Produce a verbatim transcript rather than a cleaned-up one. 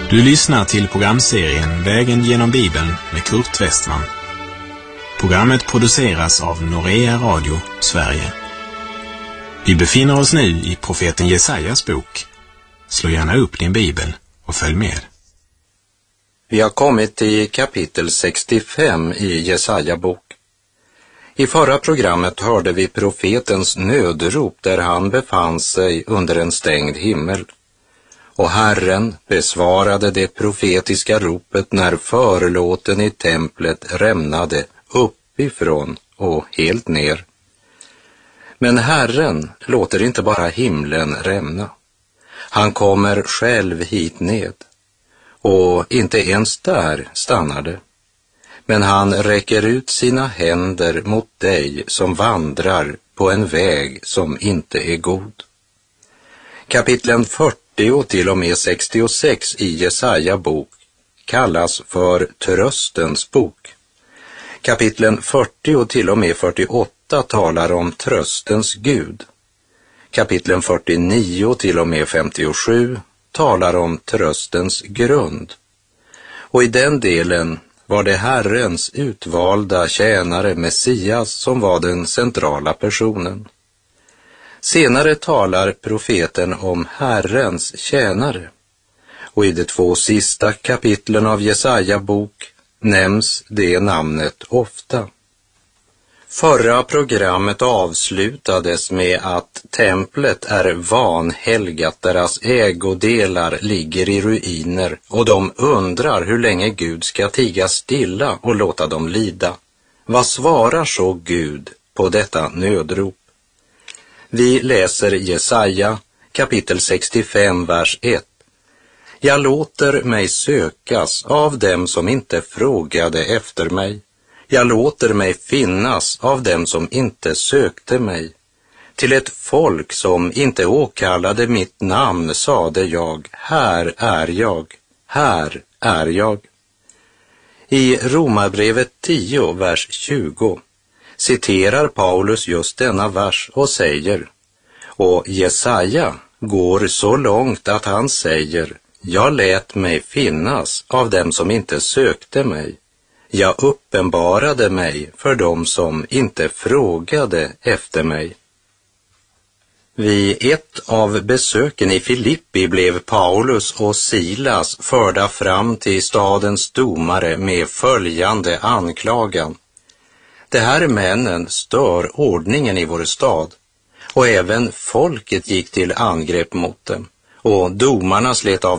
Du lyssnar till programserien Vägen genom Bibeln med Kurt Westman. Programmet produceras av Norea Radio, Sverige. Vi befinner oss nu i profeten Jesajas bok. Slå gärna upp din bibel och följ med. Vi har kommit till kapitel sextiofem i Jesaja bok. I förra programmet hörde vi profetens nödrop där han befann sig under en stängd himmel. Och Herren besvarade det profetiska ropet när förlåten i templet rämnade uppifrån och helt ner. Men Herren låter inte bara himlen rämna. Han kommer själv hit ned. Och inte ens där stannar det. Men han räcker ut sina händer mot dig som vandrar på en väg som inte är god. Kapitlen fyrtio till och med sextiosex i Jesaja bok kallas för tröstens bok. Kapitlen fyrtio till och med fyrtioåtta talar om tröstens Gud. Kapitlen fyrtionio till och med femtiosju talar om tröstens grund. Och i den delen var det Herrens utvalda tjänare Messias som var den centrala personen. Senare talar profeten om Herrens tjänare. Och i de två sista kapitlen av Jesaja bok nämns det namnet ofta. Förra programmet avslutades med att templet är vanhelgat, deras ägodelar ligger i ruiner och de undrar hur länge Gud ska tiga stilla och låta dem lida. Vad svarar så Gud på detta nödrop? Vi läser Jesaja kapitel sextiofem, vers ett. Jag låter mig sökas av dem som inte frågade efter mig. Jag låter mig finnas av dem som inte sökte mig. Till ett folk som inte åkallade mitt namn sade jag, här är jag, här är jag. I Romarbrevet tio, vers tjugo citerar Paulus just denna vers och säger, och Jesaja går så långt att han säger, jag lät mig finnas av dem som inte sökte mig. Jag uppenbarade mig för dem som inte frågade efter mig. Vid ett av besöken i Filippi blev Paulus och Silas förda fram till stadens domare med följande anklagan. De här männen stör ordningen i vår stad, och även folket gick till angrepp mot dem, och domarna slet av